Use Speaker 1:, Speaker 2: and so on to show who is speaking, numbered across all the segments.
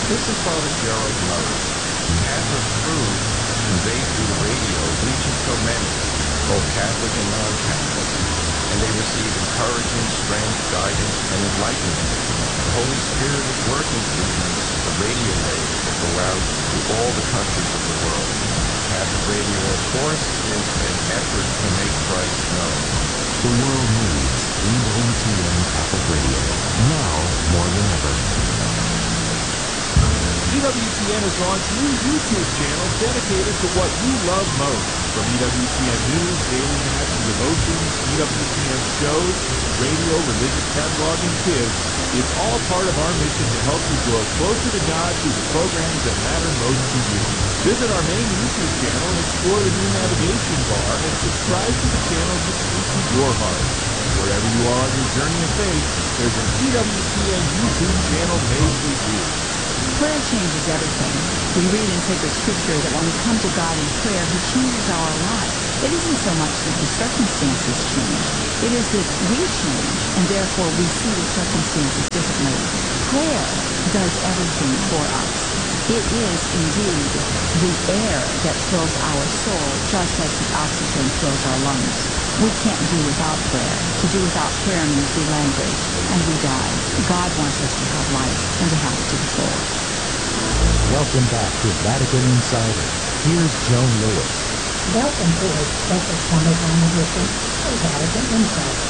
Speaker 1: This is Father Gerald Murray. Catholic truths conveyed through the radio reaches so many, both Catholic and non-Catholic, and they receive encouragement, strength, guidance, and enlightenment. The Holy Spirit is working through the radio waves that go out to all the countries of the world. Catholic radio, of course, is an effort to make Christ known.
Speaker 2: The world needs EWTN Catholic Radio, now more than ever.
Speaker 3: EWTN has launched new YouTube channels dedicated to what you love most. From EWTN News, Daily Mass and Devotions, EWTN shows, radio, religious catalog, and kids, it's all part of our mission to help you grow closer to God through the programs that matter most to you. Visit our main YouTube channel and explore the new navigation bar and subscribe to the channels that speak to your heart. Wherever you are on your journey of faith, there's an EWTN YouTube channel made for you.
Speaker 4: Prayer changes everything. We read in sacred scripture that when we come to God in prayer, He changes our lives. It isn't so much that the circumstances change. It is that we change, and therefore we see the circumstances differently. Prayer does everything for us. It is indeed the air that fills our soul, just as the oxygen fills our lungs. We can't do without prayer. To do without prayer means we languish and we die. God wants us to have life and to have it to the full.
Speaker 2: Welcome back to Vatican Insider. Here's Joan Lewis.
Speaker 5: Welcome to a special summertime edition of Vatican Insider.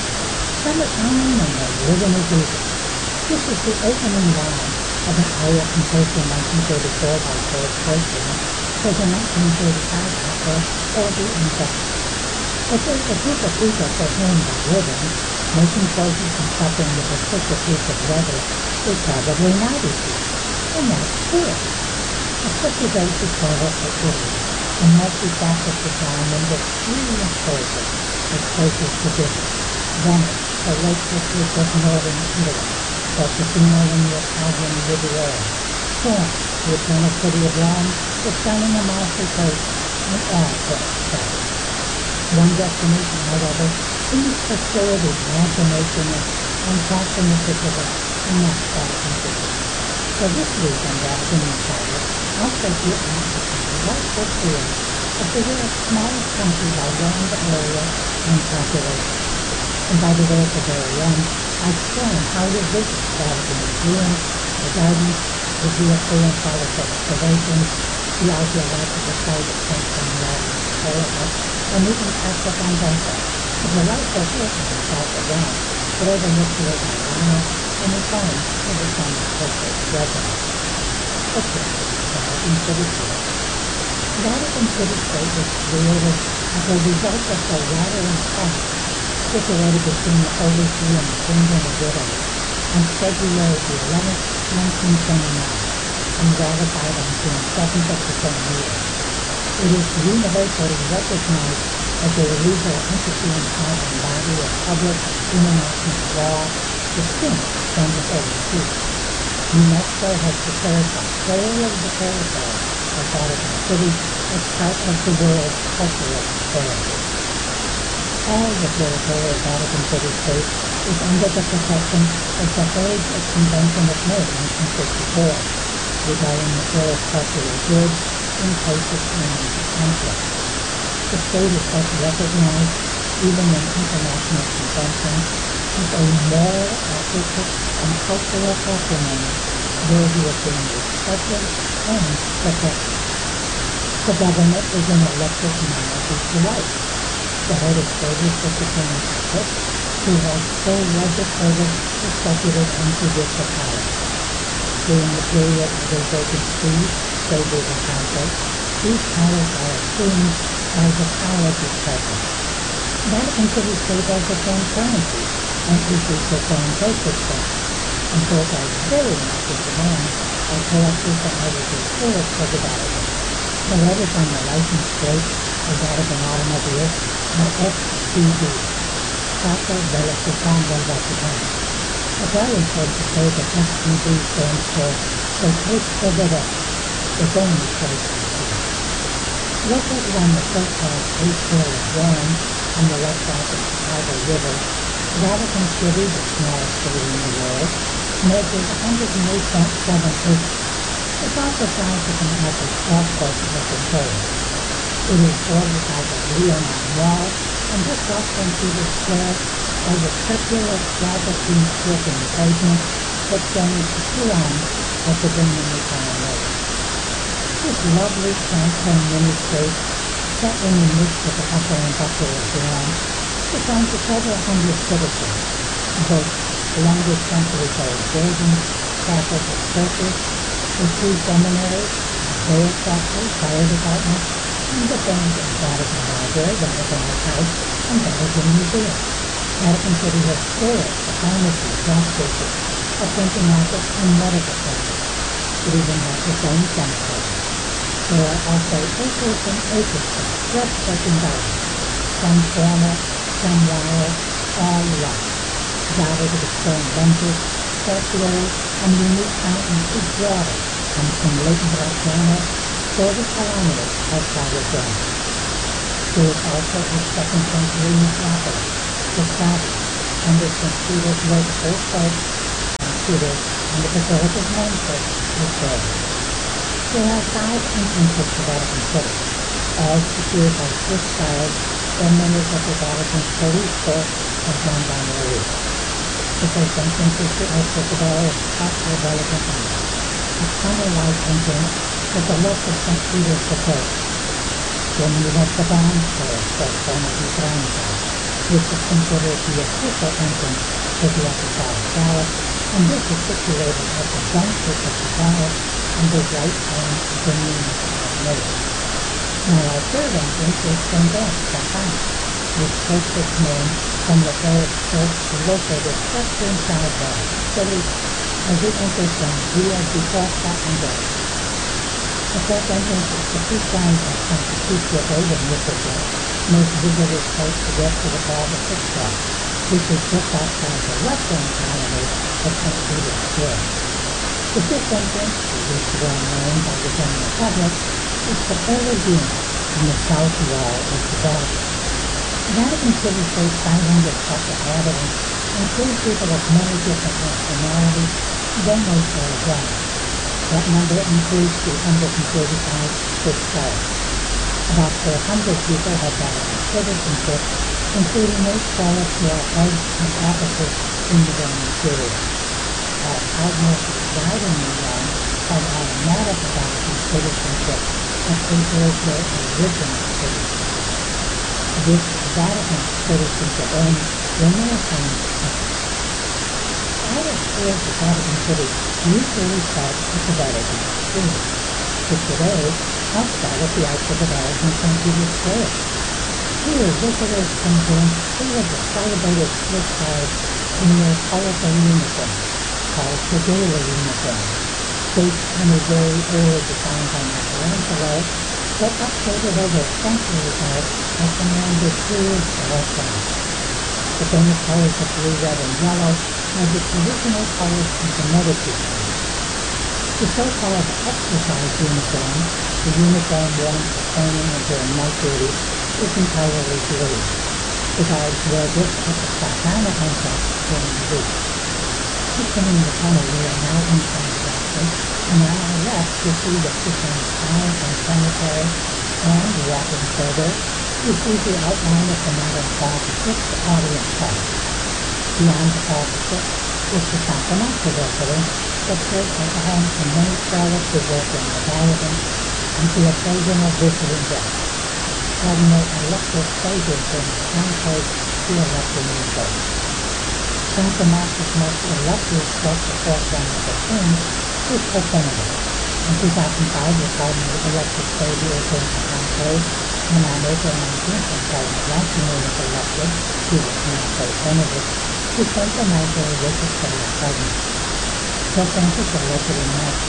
Speaker 5: Summertime and the rhythm of Jesus. This is the opening line of an aria composed in 1934 by George Gershwin for the 1935 opera Orgy and Justice. If there's a group of people for whom the rhythm, making choices and suffering the vicissitudes of weather, is probably not easy. And that's clear. Especially those who travel for Italy, a multifaceted town in the extreme choices of places to visit. Venice, the lake district of northern Italy, or Casino in the Italian Riviera. Florence, the eternal city of Rome, the stunning Amalfi Coast, and all tourist spots. One destination, however, seems to stir the imagination and capture the physical, and that's Vatican City. For this reason, Vatican Insider, I'll take you on a delightful tour of the world's smallest country by land area and population. And by the way, at the very end, I explain how to visit Vatican museums, the gardens, the geophysical excavations, the archaeological site of St. John Lateran's Parapet, and even Castle Fontana, a delightful hill in the south of Rome that overlooks Lake Albano and is home to the Sun's Pope's residence. Okay, Vatican City State. Vatican City State was created as a result of the Lateran Pact, situated between the Holy See and the Kingdom of Italy, on February the 11th, 1929, and ratified on June 7th of the same year. It is universally recognized as a legal entity and sovereign body of public international law, distinct from the Holy See. UNESCO has declared the whole of the territory of Vatican City as part of the world's cultural heritage. All the territory of Vatican City State is under the protection of the Hague Convention of May 1954, regarding the sale of cultural goods in cases of conflict. The state is thus recognized, even in international conventions, as a moral advocate and cultural patrimony worthy of being respected and protected. The government is an elected monarchy for life. The head of state is the Supreme Pontiff, who has full legislative, executive, and judicial powers. During the period of a vacant see, so do the conflict, these powers are assumed by the college of presidents. Vatican City State has its own currency and issues its own postage stamp, and both are very much in demand by collectors and editors tourists of the Vatican. The letters on the license plate of Vatican automobiles are FCV, Carta della Città del Vaticano. Italians like to say that SCV stands for Certezza d'Arresto, its only place to see. Located on the so-called Eighth Hill of Rome, on the left bank of the Chicago River, Vatican City, the smallest city in the world, measures 108.7 acres, It's also practicing at the golf course of the Coast. It is bordered by the Leonine Wall, and just off St. Peter's Square are the circular travertine strip in the pavement that joins the two arms of the Dominican Lake. This lovely sandstone mini-state, set in the midst of the hustle and bustle of Durham, is home to several hundred citizens, both longer centuries-old buildings, castles, and churches, the two seminaries, Mosaic factory, fire department, and the famed Vatican Library, Vatican Archives, and Vatican Museum. Vatican City has stores, a pharmacy, gas station, a printing office, and medical center. It even has its own cemetery. There are also acres and acres of breathtaking gardens, some formal, some wild, all lush, dotted with stone benches, statuary, and unique fountains whose water comes from Lake Bracciano, 40 kilometers outside of Rome. There is also a second-century metropolis, the Stabi, under St. Peter's where the first pope, St. Peter, and the Basilica's namesake is buried. There are 5 entrances to Vatican City, all secured by Swiss guards or members of the Vatican's police force of gendarmerie. The first entrance is the Arcibiscopal Elegant Angle, a tunnel-like entrance with the look of St. Peter's Cathedral. Then you have the Bond Terrace or Forma di Francia, which is considered the official entrance to the Apostolic Palace, and this is situated at the juncture of the palace and the right hand of the municipal mayor. Now our third entrance is St. Anne's Campana, which takes its name from the parish church located just inside Vatican City as you enter from Via di Porta Angela. The fourth entrance is the two signs of Santa Lucia Bay in Mississippi. Most visitors take to get to the Province itself, which is just outside the western colony of St. Peter's Square. The fifth entrance, the least well known by the general public, is the Perugino in the south wall of the Vatican. Vatican City states 500 plus inhabitants, include people of many different nationalities, then most are abroad. That number includes the 135 Swiss guards. About 400 people have Vatican citizenship, including 8 prelates who are heads and officers in the Roman Curia. All cardinals residing in Rome have automatic Vatican citizenship that prefers their original citizenship. This Vatican citizenship ends when they are found special. Private tours of Vatican City usually start at the Vatican Cathedral, but today I'll start at the Arcibiscopal in St. Peter's Square. Here, visitors can glimpse 2 of the celebrated Swiss guards in their colorful uniforms, called the Gala uniform, based on a very early design by Michelangelo, but updated over a century ago as the man did tours all time. The famous colors of blue, red, and yellow are the traditional colors of the Medici family. The so-called exercise uniform, the uniform worn for training and during night duty, is entirely blue. The guards wear this at the Campana entrance during the week. Exiting the tunnel, we are now inside the Vatican, and on our left you see the Sistine Palace and Cemetery, and walking further, you see the outline of the modern Paul VI audience hall. Beyond the Paul VI is the Santa Marta residence that serves as a home for many prelates who work in the Vatican and the occasional visiting guests. Cardinal Alexis stages in concerts to elect a new pope. Santa Marta's most illustrious guest, the fourth one of the king, is Pope Benedict. In 2005, the Cardinal Alexis stayed here during the conclave, and on April 19th, when Cardinal Ratzinger was elected, he was now Pope Benedict, he spent the night there with his fellow cardinals. Pope Francis, elected in March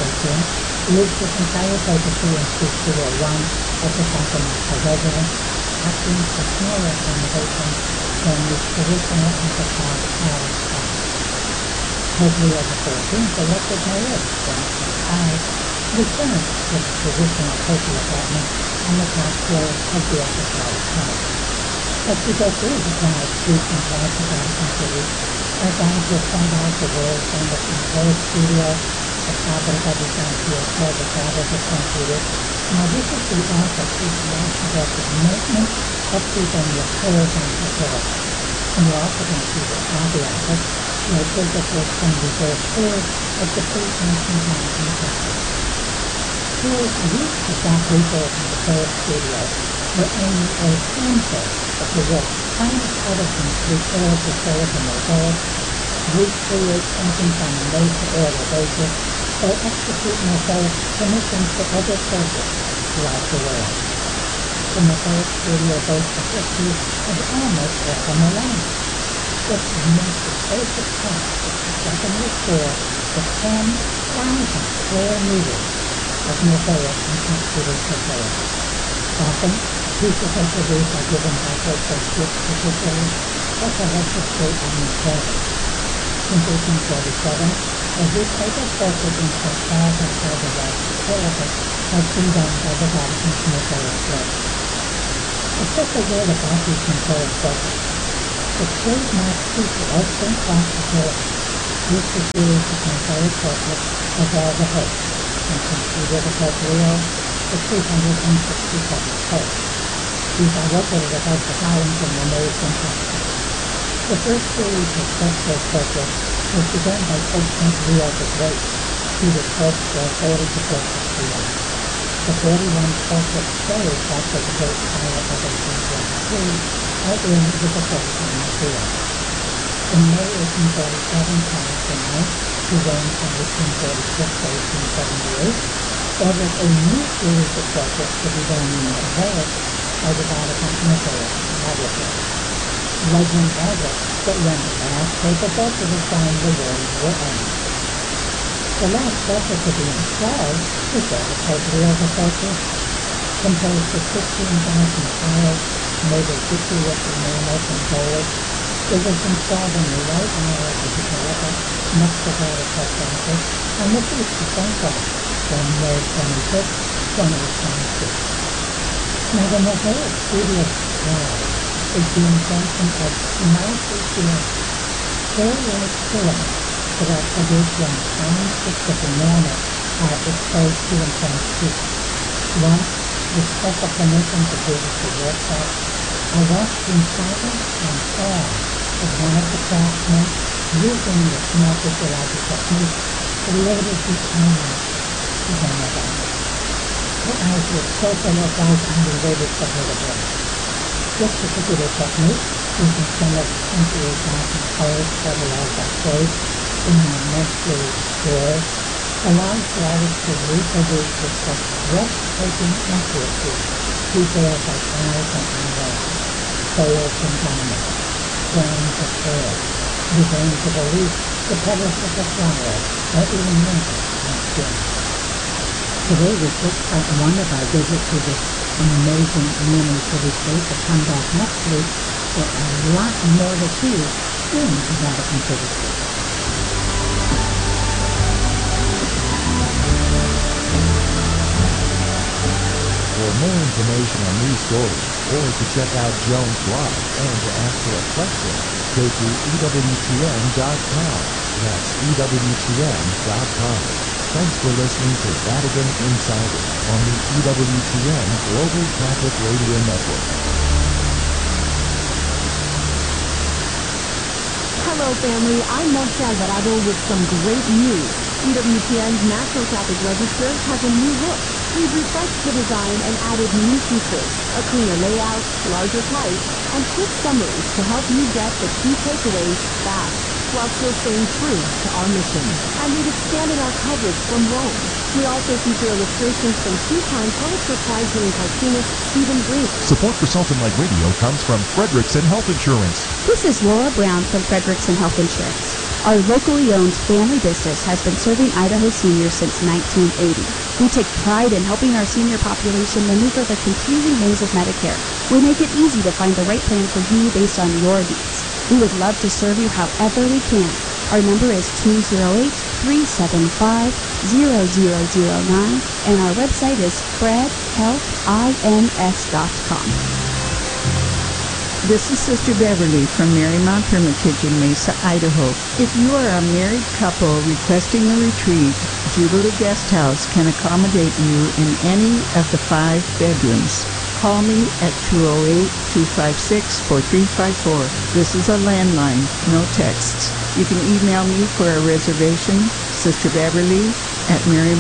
Speaker 5: 2013, lives his entire papacy in Suite 201 at the Santa Marta residence, opting for smaller accommodations than the traditional Apostolic Palace style. Pope Leo XIV, elected May 8, 2025, returned to the traditional papal apartment on the top floor of the Apostolic Palace. As we go through the quiet streets and parks of Vatican City, our guides will point out the world-famous Imperial Studio, the fábrica de Santiago de Cabos de Computers. Now this is the office which now conducts maintenance, upkeep, and repairs on facilities. And you also can see the copy office, where visitors can reserve tours of the pre-function times in the campus. Tours reach the South Regal and the Philips studio, where only a handful of the world's finest artisans repair the silicon mosaics, recreate paintings on a made-to-order basis, or execute mosaics commissioned for other churches throughout the world. The mosaic studio boasts a history of almost half a millennium. It meets the basic task of the second restore the 10,000 square meters of mosaic and computer facilities. Often, pieces are produced are given by associates to facilities such as the State Army Service. In 1847, a newspaper portrait in St. Paul's and Calderwood Basilica has been done by the Vatican's Mosaic Club. A special word about these Mosaic portraits. The trademark feature of St. Paul's Basilica is the series of Mosaic portraits of all the popes, from St. Peter the Pope Leo, the 367th Pope. These are located above the columns and were made in Tuscany. The first series of fresco portraits was begun by Pope St. Leo the Great, who was Pope for 40 to 46 years. The 41 portraits saved after the Great Fire of 1823 are in the Basilica Museum. In May 1847, Pius IX, who reigned from 1846 to 1878, ordered a new series of portraits to be done in mosaic by the Vatican Mosaic Laboratory. Legend has it that when the last paper portrait was done, the world will end. The last portrait to be installed is that of Pope Leo XIV, composed of 15,000 tiles made of vitreous enamels and gold. It was installed in the right aisle of the Basilica, next to that of Pope Francis, on the feast of St. Paul, from May 25, 2022. Now the Mosaic Studio slide is the invention of Smarty very filaments that are produced when fine strips of enamel are exposed to intense heat. Once, with special permission to visit the workshop, I watched in silence and awe as one of the craftsmen, using the small physiologic technique, created these ornaments to the Madonna. Her eyes were so full of light and we waited for her to blink. This particular technique, using some of the 28,000 colors cataloged by shade in an immensely scores, allows the artist to reproduce with such breathtaking accuracy details like eyes and eyelashes, folds and diamonds, strands of hair, the veins of a leaf, the petals of a flower, or even wrinkles on skin. Today was just part one of our visit to this amazing mini city-state, but come back next week for a lot more to see in the Vatican City-State.
Speaker 3: For more information on these stories, or to check out Joan's blog and to ask her a question, go to EWTN.com. That's EWTN.com. Thanks for listening to Vatican Insider on the EWTN Global Catholic Radio Network.
Speaker 6: Hello, family. I'm Monse Alvarado with some great news. EWTN's National Catholic Register has a new look. We've refreshed the design and added new features, a cleaner layout, larger type, and quick summaries to help you get the key takeaways fast, while still staying true to our mission. And we've expanded our coverage from Rome. We also feature illustrations from two-time Pulitzer Prize-winning cartoonist Stephen Brink.
Speaker 7: Support for Sultan Light Radio comes from Frederickson Health Insurance.
Speaker 8: This is Laura Brown from Frederickson Health Insurance. Our locally owned family business has been serving Idaho seniors since 1980. We take pride in helping our senior population maneuver the confusing maze of Medicare. We make it easy to find the right plan for you based on your needs. We would love to serve you however we can. Our number is 208-375-0009, and our website is fredhealthins.com.
Speaker 9: This is Sister Beverly from Marymount Hermitage in Mesa, Idaho. If you are a married couple requesting a retreat, Jubilee Guest House can accommodate you in any of the 5 bedrooms. Call me at 208-256-4354. This is a landline, no texts. You can email me for a reservation, Sister Beverly at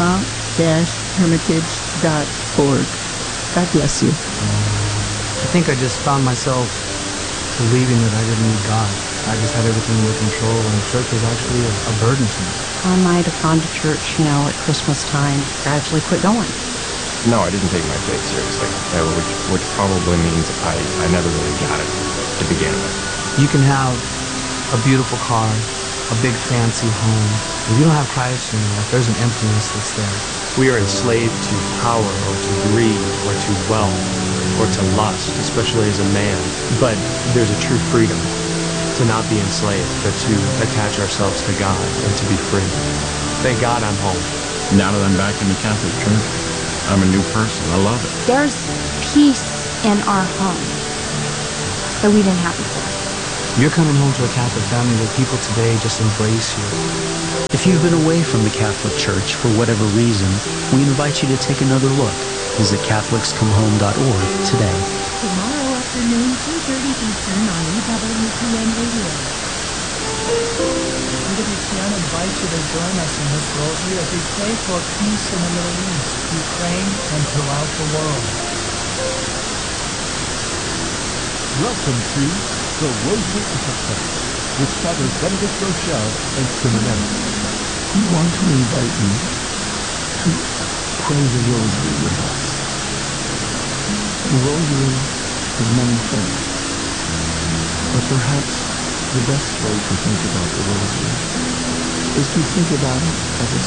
Speaker 9: marymount-hermitage.org. God bless you.
Speaker 10: I think I just found myself believing that I didn't need God. I just had everything under control, and church was actually a burden to me.
Speaker 11: I might have gone to church, at Christmas time, gradually quit going.
Speaker 1: No, I didn't take my faith seriously, which probably means I never really got it to begin with.
Speaker 10: You can have a beautiful car, a big fancy home. If you don't have Christ in your life, there's an emptiness that's there.
Speaker 12: We are enslaved to power or to greed or to wealth or to lust, especially as a man. But there's a true freedom to not be enslaved, but to attach ourselves to God and to be free. Thank God I'm home.
Speaker 13: Now that I'm back in the Catholic Church, I'm a new person. I love it.
Speaker 14: There's peace in our home that we didn't have before.
Speaker 10: You're coming home to a Catholic family where people today just embrace you.
Speaker 15: If you've been away from the Catholic Church for whatever reason, we invite you to take another look. Visit CatholicsComeHome.org today.
Speaker 16: Tomorrow afternoon, 2:30 Eastern on EWTN Radio.
Speaker 17: EWTN invites you to join us in this rosary as we pray for peace in the Middle East, Ukraine, and throughout the world.
Speaker 3: Welcome to the Rosary Intercession with Father Benedict Rochelle and Simonetta.
Speaker 2: We want to invite you to pray the Rosary with us. The Rosary is many things, but perhaps the best way to think about the Rosary is to think about it as a